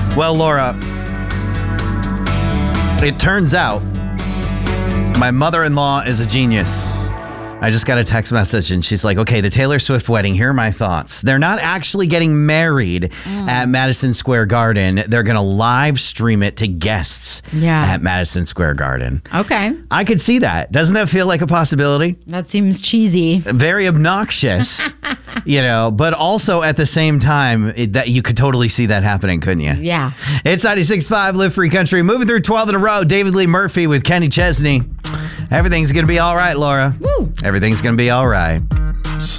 Well, Laura, it turns out my mother-in-law is a genius. I just got a text message and she's like, okay, the Taylor Swift wedding, here are my thoughts. They're not actually getting married at Madison Square Garden. They're going to live stream it to guests at Madison Square Garden. Okay. I could see that. Doesn't that feel like a possibility? That seems cheesy. Very obnoxious, but also at the same time, that you could totally see that happening, couldn't you? Yeah. It's 96.5 Live Free Country. Moving through 12 in a row. David Lee Murphy with Kenny Chesney. Everything's going to be all right, Laura. Woo. Everything's going to be all right.